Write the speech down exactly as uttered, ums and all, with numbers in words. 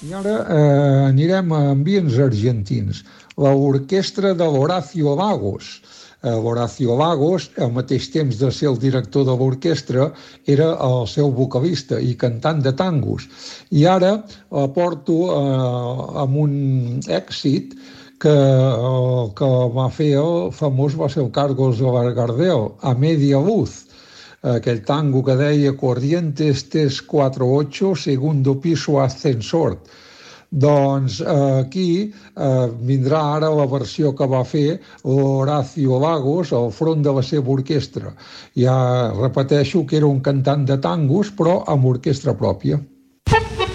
I ara eh, anirem a ambients argentins. L'orquestra de l'Horacio Lagos. Eh, L'Horacio Lagos, al mateix temps de ser el director de l'orquestra, era el seu vocalista i cantant de tangos. I ara la porto eh, amb un èxit que el que va fer el famós va ser el Carlos Gardel, A Media Luz, aquell tango que deia Corrientes tres cuatro ocho, segundo piso ascensor. Doncs eh, aquí eh, vindrà ara la versió que va fer Horacio Lagos al front de la seva orquestra. Ja repeteixo que era un cantant de tangos, però amb orquestra pròpia.